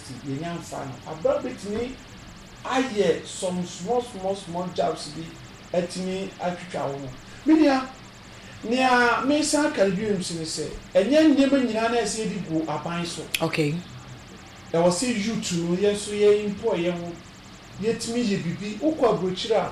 yenya mfa no abra betimi aye some small jobs bi etimi atwitwa wo no media nia me san kalbium sine se enye nyema nyina na ese di go aban so okay e was say you to no yeso ye impo ye ho yetimi ye bibi ukwa brochira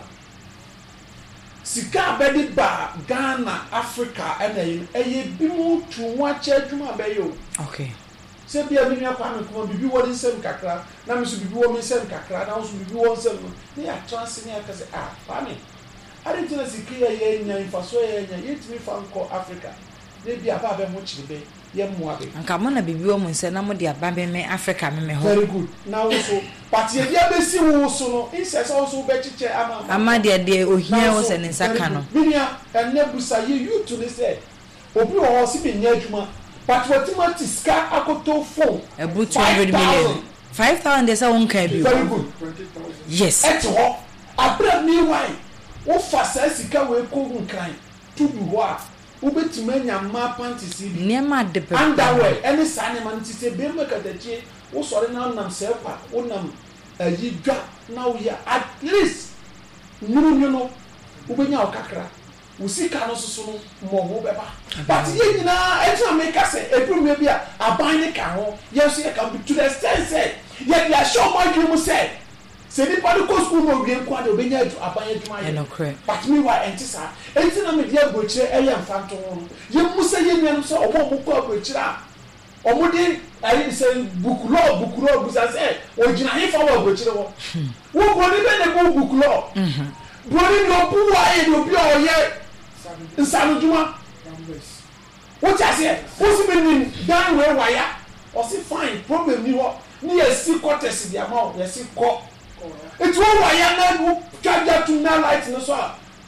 sika bedi ba Ghana Africa ene eye bi mu tu nwa cha adwuma be yo okay se bia bi nwa kwa me ko bibi wo din sem kakra na me so bibi wo me sem kakra na so bibi wo sem ne ya trans ne aka se fa me Argentina sikia ye nya infaso ye nya yetimi fa nko Africa ne bia ba be mo chiribe ye moabe anka mo na bibi wo mo nse na mo de aba be me Africa me ho very good now so but ye bia be si wo so no insess also be chiche ama de ohia wo se ne saka no binia enne busa ye you to ne say obi wo si be nya adwuma but what ska akoto phone ebu 200 million 5,000 they say won kan bi very good 20,000 yes eto abra mi why wo fa sa sika we ko nkran to bi ho a wo betima nya ma panties bi niema de pe underwear any sa ne man ti se be make adachie wo sore na nam se kwa wo nam ayi dwa na wo ya at least nuru no wo benya okakra wo sika no soso no mo ho beba but ye nyina etu make say ebru bi a aban ne ka ho yes ye can be to the extent say ye dia show my dream say se ni pali ko school mo wie kwa de obenya adu abanye dwuma ye but me wa entisa entina me dia gochire eye mfanto ho ye musa ye nyanum so omo mo ko gochira omo de ayi se bukulo busa se o jina he fa wa gochire wo wo boni be ne ko bukulo boni no buwa ye no bi o ye nsanu dwuma wo ti ase wo si be ni dan we waya o si fine problem ni ho ni ye si quarters di amount ye si ko it won't wire na charger to na light no so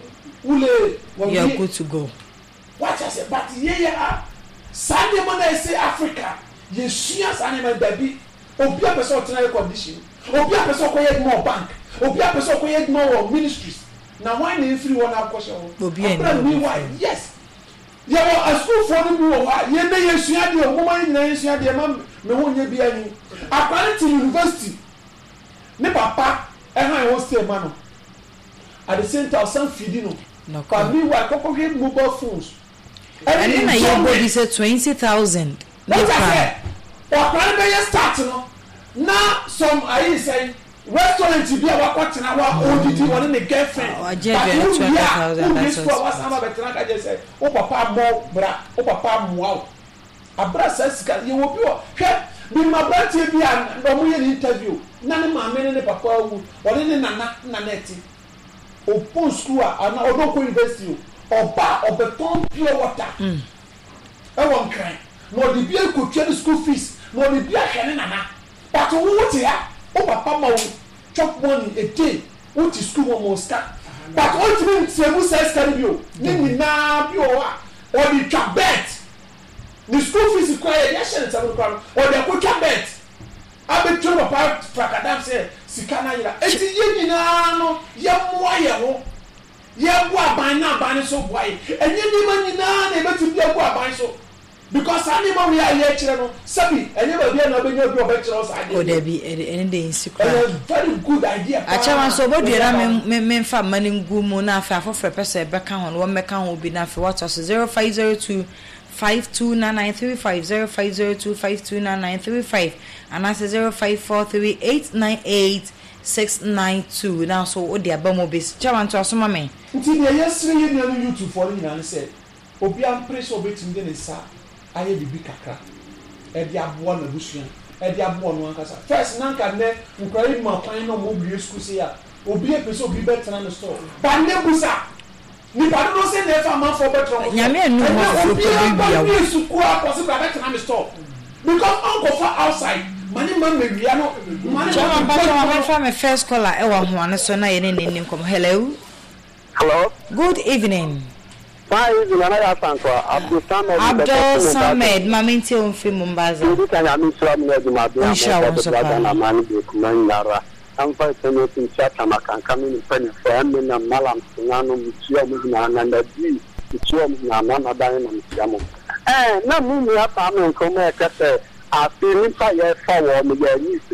ule you're good to go what I say but yeah Sunday man I say Africa ye shia Sunday man baby obi a person tena condition obi a person ko yet more bank obi a person ko yet more ministries na why na free one question obi en why yes ye a school for no wo ha ye na ye shia de o mo man na ye shia de ma me ho nya bi ani Akwanti University ne papa I was stay man at the same time some feeding no but me why kokko mobile phones and then I body say 20,000 what I say or plan be start no now some I say restaurant bi a wakotena wa odidi one ne girlfriend but you 20,000 that's what some betra ka just say o papa mo bra o papa mo abra sasika ye wo bi o hwe bi ma branche bi a no mo ye interview na ne ma me ne papa wu one ne nana eti o pon school ana odoko university oba obeton pure water e won kran no de bi ko twa school fees no de bi a hwe nana but wo ti ya o papa ma wo chop money a day wo ti school mo start but ultimately se mu say scaribio ni na bi o wa o di twa bet the school fees require ya share the kwa or the ko bet abetro papa frakadam say sikana yira eti ye nyina no ye moa ye ho ye bo aban na aban so boy enye ni ma nyina na ebeti bi bo aban so because ani ma we are here kire no sabi enye ba bi na obenya bi obekire us ade o da bi ene dey insecure very good idea achawa so boduera me mfa mani ngumu na afa afofre pese e beka ho no wo meka ho bi na afa what us 0502 529935 0502 529935 and that's 0543898692 now so o dia ba mo be chawa nto asoma me nti de yesre ye na YouTube for ni na say obi am press obetim de ne sa aye bibi kakra e dia bo na busua e dia bo no ankasa first nanka ne nkwari ma kwan no mo bie school say ya obi e pese obi betena no store ba ne busa ni ba no say never man for better nyame enu mo for bia we school possible betena no store because uncle for outside money man me wia no money man ba from my first caller e wa ho ane so na ye ne nim kom hello good evening Abdul Samed Maminti on film Mumbaza. I'm fighting chat. I'm coming in front of family and Malam Sinano, Museum, and the D, Museum, Nana Diamond. Eh, no, me, I'm coming. I feel if I forward me,